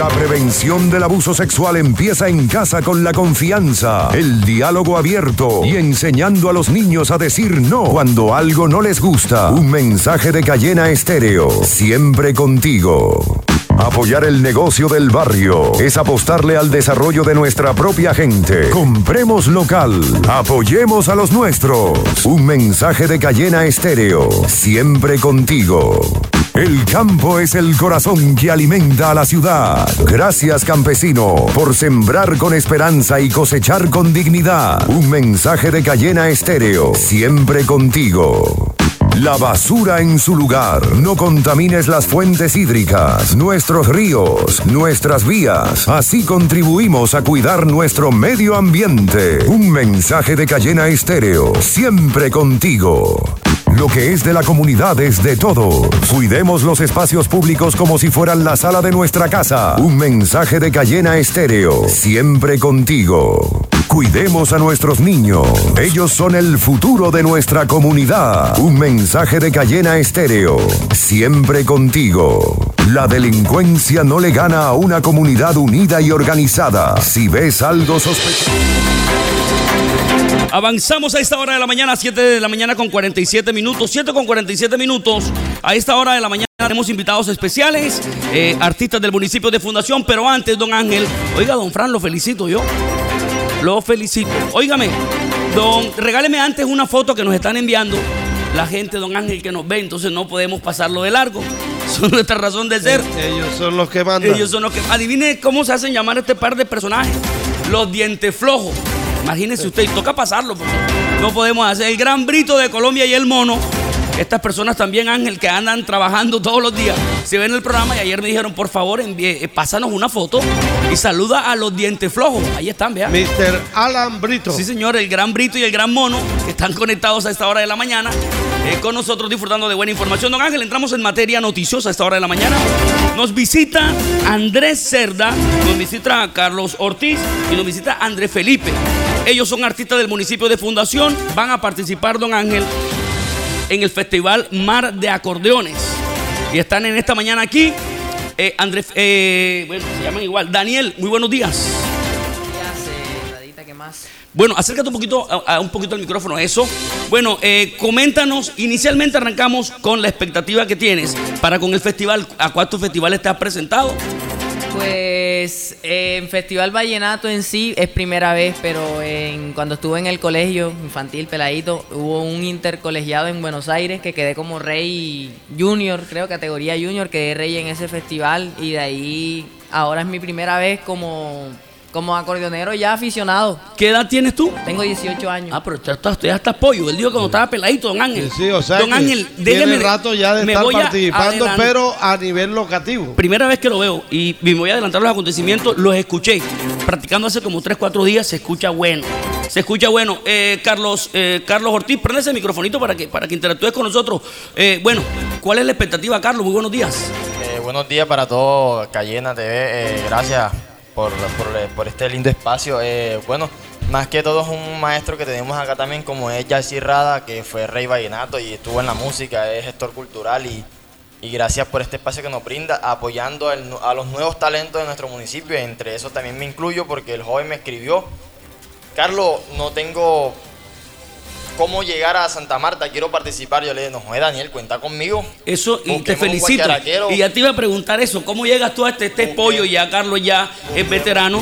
La prevención del abuso sexual empieza en casa con la confianza, el diálogo abierto y enseñando a los niños a decir no cuando algo no les gusta. Un mensaje de Cayena Estéreo, siempre contigo. Apoyar el negocio del barrio es apostarle al desarrollo de nuestra propia gente. Compremos local, apoyemos a los nuestros. Un mensaje de Cayena Estéreo, siempre contigo. El campo es el corazón que alimenta a la ciudad. Gracias, campesino, por sembrar con esperanza y cosechar con dignidad. Un mensaje de Cayena Estéreo, siempre contigo. La basura en su lugar. No contamines las fuentes hídricas, nuestros ríos, nuestras vías. Así contribuimos a cuidar nuestro medio ambiente. Un mensaje de Cayena Estéreo, siempre contigo. Lo que es de la comunidad es de todos. Cuidemos los espacios públicos como si fueran la sala de nuestra casa. Un mensaje de Cayena Estéreo, siempre contigo. Cuidemos a nuestros niños. Ellos son el futuro de nuestra comunidad. Un mensaje de Cayena Estéreo, siempre contigo. La delincuencia no le gana a una comunidad unida y organizada. Si ves algo sospechoso... Avanzamos a esta hora de la mañana, 7 de la mañana con 47 minutos, 7 con 47 minutos. A esta hora de la mañana tenemos invitados especiales, artistas del municipio de Fundación, pero antes, don Ángel, oiga, don Fran, lo felicito yo. Lo felicito. Óigame, regáleme antes una foto que nos están enviando la gente, don Ángel, que nos ve, entonces no podemos pasarlo de largo. Son nuestra razón de ser. Ellos son los que mandan. Ellos son los que... Adivine cómo se hacen llamar este par de personajes. Los dientes flojos. Imagínese usted, toca pasarlo porque no podemos hacer. El Gran Brito de Colombia y el Mono. Estas personas también, Ángel, que andan trabajando todos los días, se ven el programa y ayer me dijeron, por favor, pásanos una foto y saluda a los dientes flojos. Ahí están, vean. Mr. Alan Brito. Sí, señor, el Gran Brito y el Gran Mono, que están conectados a esta hora de la mañana, con nosotros disfrutando de buena información. Don Ángel, entramos en materia noticiosa a esta hora de la mañana. Nos visita Andrés Cerda, nos visita Carlos Ortiz y nos visita Andrés Felipe. Ellos son artistas del municipio de Fundación, van a participar, don Ángel, en el Festival Mar de Acordeones. Y están en esta mañana aquí. Andrés, bueno, se llaman igual. Daniel, muy buenos días. Radita, ¿qué más? Bueno, acércate un poquito al micrófono, eso. Bueno, coméntanos, inicialmente arrancamos con la expectativa que tienes para con el festival. ¿A cuántos festivales te has presentado? Pues en Festival Vallenato en sí es primera vez, pero cuando estuve en el colegio infantil peladito, hubo un intercolegiado en Buenos Aires que quedé como rey junior, creo, categoría junior, quedé rey en ese festival y de ahí ahora es mi primera vez como acordeonero ya aficionado. ¿Qué edad tienes tú? Tengo 18 años. Ah, pero ya estás pollo. Él dijo cuando estaba peladito, don Ángel. Sí, o sea, don Ángel, tiene rato ya de estar participando, a pero a nivel locativo. Primera vez que lo veo y me voy a adelantar los acontecimientos, los escuché. Practicando hace como 3-4 días, se escucha bueno. Se escucha bueno. Carlos Ortiz, prende ese microfonito para que interactúes con nosotros. Bueno, ¿cuál es la expectativa, Carlos? Muy buenos días. Buenos días para todos, Cayena TV. Gracias por este lindo espacio. Bueno, más que todo es un maestro que tenemos acá también, como es Yacir Rada, que fue rey vallenato y estuvo en la música, es gestor cultural y gracias por este espacio que nos brinda, apoyando a los nuevos talentos de nuestro municipio. Entre eso también me incluyo porque el joven me escribió: Carlos, no tengo cómo llegar a Santa Marta, quiero participar. Yo le dije, no, joder, Daniel, cuenta conmigo. Eso, y te felicito. Y ya te iba a preguntar eso, ¿cómo llegas tú a este pollo? Ya Carlos ya es veterano,